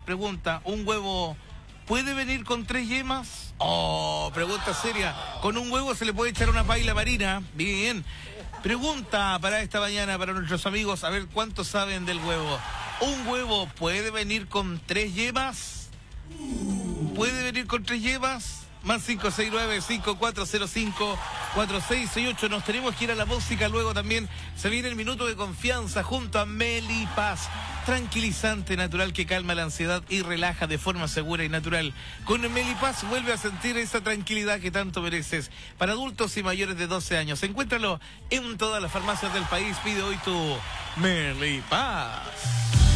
pregunta, ¿un huevo puede venir con 3 yemas? Oh, pregunta seria. ¿Con un huevo se le puede echar una paila marina? Bien. Pregunta para esta mañana, para nuestros amigos, a ver cuántos saben del huevo. ¿Un huevo puede venir con 3 yemas? ¿Puede venir con 3 yemas? Más 569-5405-4668. Nos tenemos que ir a la música. Luego también se viene el minuto de confianza junto a Melipaz. Tranquilizante natural que calma la ansiedad y relaja de forma segura y natural. Con Melipaz vuelve a sentir esa tranquilidad que tanto mereces. Para adultos y mayores de 12 años. Encuéntralo en todas las farmacias del país. Pide hoy tu Melipaz.